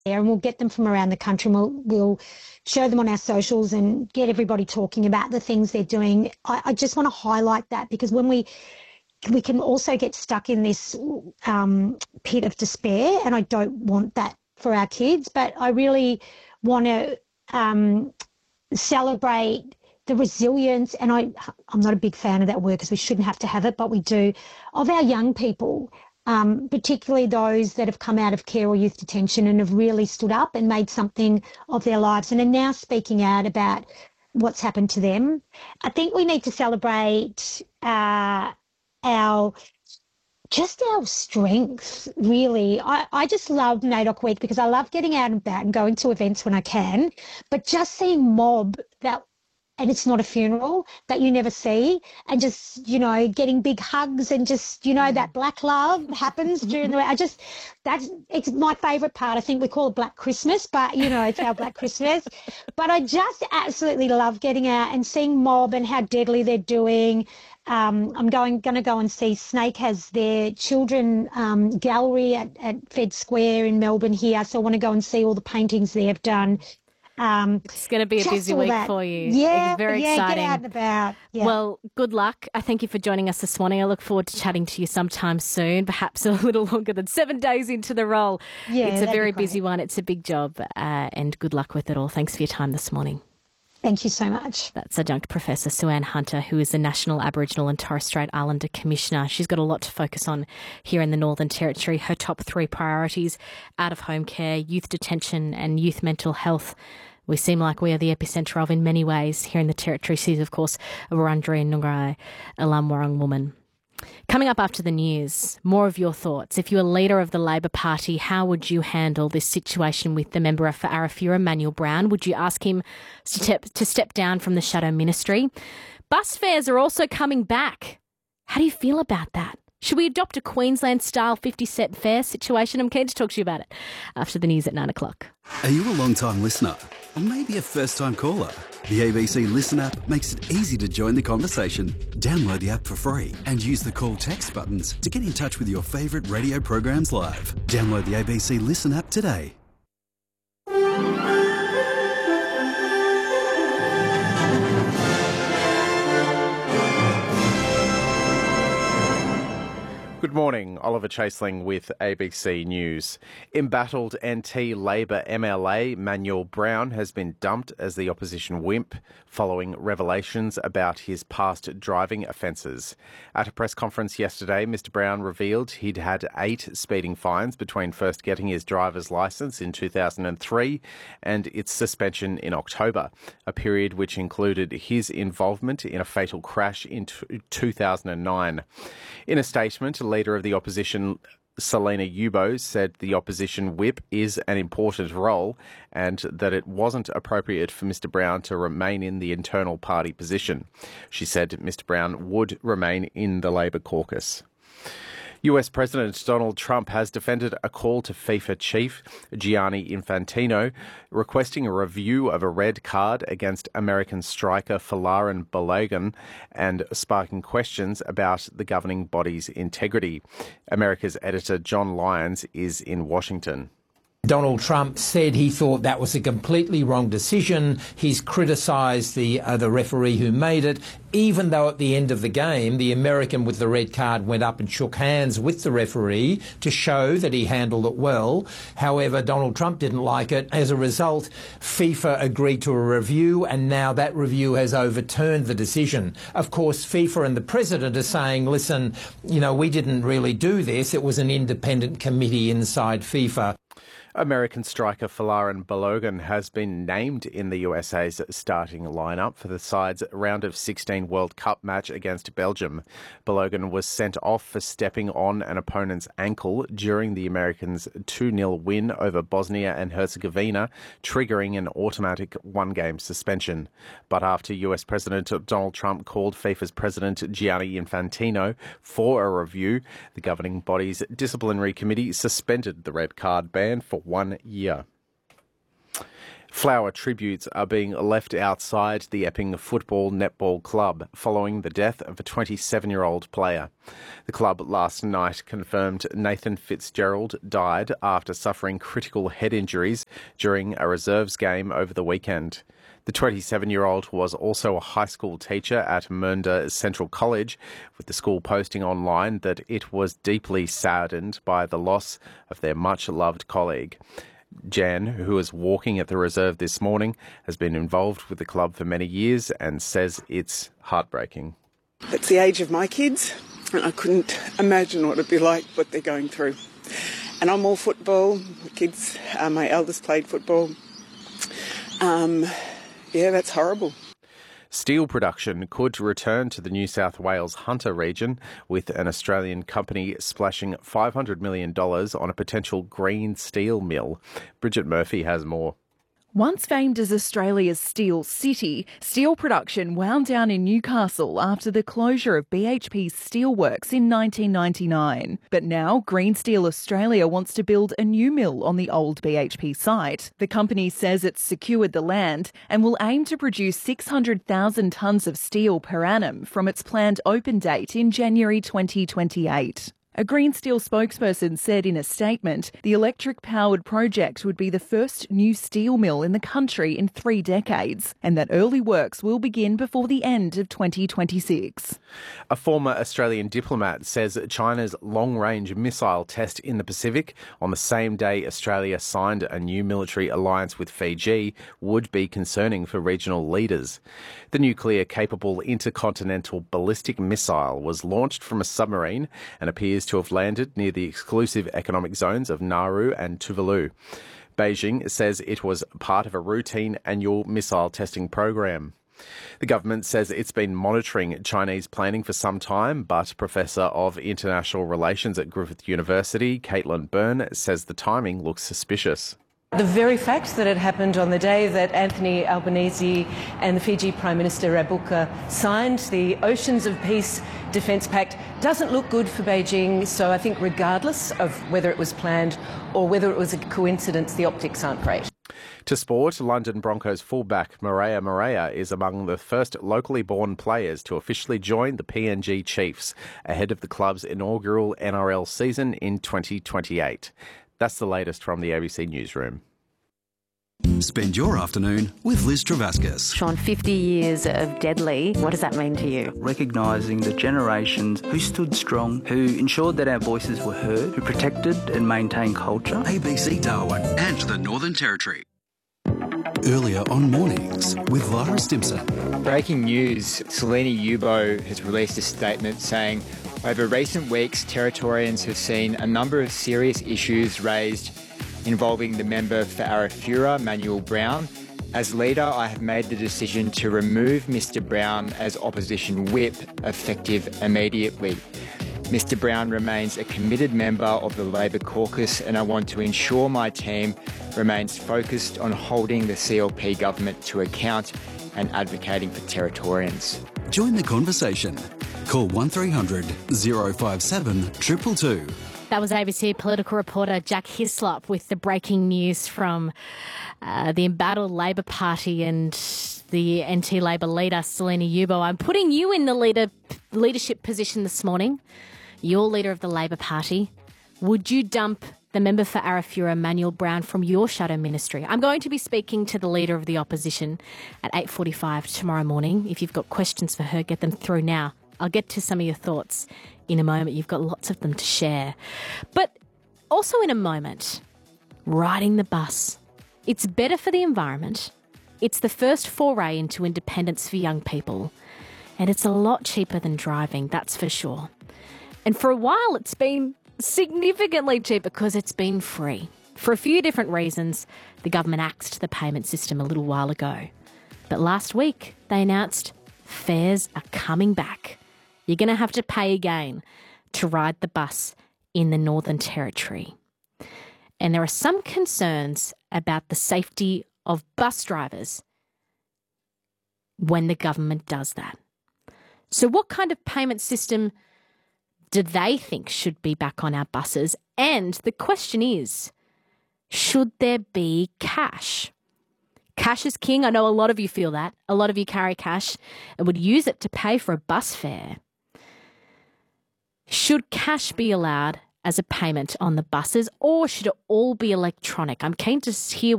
and we'll get them from around the country, and we'll show them on our socials and get everybody talking about the things they're doing. I just want to highlight that, because when we can also get stuck in this pit of despair, and I don't want that for our kids, but I really want to celebrate the resilience, and I'm not a big fan of that word because we shouldn't have to have it, but we do, of our young people, particularly those that have come out of care or youth detention and have really stood up and made something of their lives and are now speaking out about what's happened to them. I think we need to celebrate our strength, really. I just love NAIDOC Week because I love getting out and about and going to events when I can, but just seeing mob and it's not a funeral, that you never see, and just, getting big hugs and just, that black love happens during the, it's my favourite part. I think we call it Black Christmas, but, it's our Black Christmas. But I just absolutely love getting out and seeing mob and how deadly they're doing. I'm going to go and see Snake has their children gallery at Fed Square in Melbourne here, so I want to go and see all the paintings they have done. It's going to be a busy week for you. Yeah, it's very exciting. Get out and about. Yeah. Well, good luck. I thank you for joining us this morning. I look forward to chatting to you sometime soon, perhaps a little longer than 7 days into the role. Yeah, it's a very busy one. It's a big job, and good luck with it all. Thanks for your time this morning. Thank you so much. That's Adjunct Professor Sue-Ann Hunter, who is the National Aboriginal and Torres Strait Islander Commissioner. She's got a lot to focus on here in the Northern Territory. Her top 3 priorities: out-of-home care, youth detention and youth mental health. We seem like we are the epicentre of in many ways here in the Territory. She's, of course, a Wurundjeri Noongar, a Lamwarang woman. Coming up after the news, more of your thoughts. If you're leader of the Labor Party, how would you handle this situation with the member for Arafura, Manuel Brown? Would you ask him to step down from the shadow ministry? Bus fares are also coming back. How do you feel about that? Should we adopt a Queensland-style 50-cent fare situation? I'm keen to talk to you about it after the news at 9 o'clock. Are you a long-time listener? Or maybe a first-time caller? The ABC Listen app makes it easy to join the conversation. Download the app for free and use the call text buttons to get in touch with your favourite radio programs live. Download the ABC Listen app today. Good morning, Oliver Chaseling with ABC News. Embattled NT Labor MLA Manuel Brown has been dumped as the opposition whip following revelations about his past driving offences. At a press conference yesterday, Mr Brown revealed he'd had 8 speeding fines between first getting his driver's licence in 2003 and its suspension in October, a period which included his involvement in a fatal crash in 2009. In a statement, Leader of the Opposition, Selena Yubo, said the opposition whip is an important role and that it wasn't appropriate for Mr Brown to remain in the internal party position. She said Mr Brown would remain in the Labor caucus. US President Donald Trump has defended a call to FIFA chief Gianni Infantino requesting a review of a red card against American striker Folarin Balogun and sparking questions about the governing body's integrity. America's editor John Lyons is in Washington. Donald Trump said he thought that was a completely wrong decision. He's criticised the referee who made it, even though at the end of the game, the American with the red card went up and shook hands with the referee to show that he handled it well. However, Donald Trump didn't like it. As a result, FIFA agreed to a review, and now that review has overturned the decision. Of course, FIFA and the president are saying, listen, we didn't really do this. It was an independent committee inside FIFA. American striker Folarin Balogun has been named in the USA's starting lineup for the side's round of 16 World Cup match against Belgium. Balogun was sent off for stepping on an opponent's ankle during the Americans' 2-0 win over Bosnia and Herzegovina, triggering an automatic one-game suspension. But after US President Donald Trump called FIFA's president Gianni Infantino for a review, the governing body's disciplinary committee suspended the red card ban for 1 year. Flower tributes are being left outside the Epping Football Netball Club following the death of a 27-year-old player. The club last night confirmed Nathan Fitzgerald died after suffering critical head injuries during a reserves game over the weekend. The 27-year-old was also a high school teacher at Mernda Central College, with the school posting online that it was deeply saddened by the loss of their much-loved colleague. Jan, who was walking at the reserve this morning, has been involved with the club for many years and says it's heartbreaking. It's the age of my kids, and I couldn't imagine what it'd be like, what they're going through. And I'm all football. The kids, my eldest played football. Yeah, that's horrible. Steel production could return to the New South Wales Hunter region, with an Australian company splashing $500 million on a potential green steel mill. Bridget Murphy has more. Once famed as Australia's Steel City, steel production wound down in Newcastle after the closure of BHP's steelworks in 1999. But now Green Steel Australia wants to build a new mill on the old BHP site. The company says it's secured the land and will aim to produce 600,000 tonnes of steel per annum from its planned open date in January 2028. A Green Steel spokesperson said in a statement the electric-powered project would be the first new steel mill in the country in 3 decades, and that early works will begin before the end of 2026. A former Australian diplomat says China's long-range missile test in the Pacific on the same day Australia signed a new military alliance with Fiji would be concerning for regional leaders. The nuclear-capable intercontinental ballistic missile was launched from a submarine and appears to have landed near the exclusive economic zones of Nauru and Tuvalu. Beijing says it was part of a routine annual missile testing program. The government says it's been monitoring Chinese planning for some time, but Professor of International Relations at Griffith University, Caitlin Byrne, says the timing looks suspicious. The very fact that it happened on the day that Anthony Albanese and the Fiji Prime Minister Rabuka signed the Oceans of Peace Defence Pact doesn't look good for Beijing. So I think regardless of whether it was planned or whether it was a coincidence, the optics aren't great. To sport, London Broncos fullback Morea is among the first locally born players to officially join the PNG Chiefs ahead of the club's inaugural NRL season in 2028. That's the latest from the ABC Newsroom. Spend your afternoon with Liz Travascus. Sean, 50 years of Deadly, what does that mean to you? Recognising the generations who stood strong, who ensured that our voices were heard, who protected and maintained culture. ABC Darwin and the Northern Territory. Earlier on Mornings with Lara Stimson. Breaking news, Selene Yubo has released a statement saying, over recent weeks, Territorians have seen a number of serious issues raised involving the member for Arafura, Manuel Brown. As leader, I have made the decision to remove Mr Brown as opposition whip, effective immediately. Mr Brown remains a committed member of the Labor caucus, and I want to ensure my team remains focused on holding the CLP government to account and advocating for Territorians. Join the conversation. Call 1300 057 222. That was ABC political reporter Jack Hislop with the breaking news from the embattled Labor Party and the NT Labor leader, Selene Yubo. I'm putting you in the leadership position this morning. You're leader of the Labor Party. Would you dump the member for Arafura, Manuel Brown, from your shadow ministry? I'm going to be speaking to the leader of the opposition at 8:45 tomorrow morning. If you've got questions for her, get them through now. I'll get to some of your thoughts in a moment. You've got lots of them to share. But also in a moment, riding the bus. It's better for the environment. It's the first foray into independence for young people. And it's a lot cheaper than driving, that's for sure. And for a while, it's been significantly cheaper because it's been free. For a few different reasons, the government axed the payment system a little while ago. But last week, they announced fares are coming back. You're going to have to pay again to ride the bus in the Northern Territory. And there are some concerns about the safety of bus drivers when the government does that. So what kind of payment system do they think should be back on our buses? And the question is, should there be cash? Cash is king. I know a lot of you feel that. A lot of you carry cash and would use it to pay for a bus fare. Should cash be allowed as a payment on the buses, or should it all be electronic? I'm keen to hear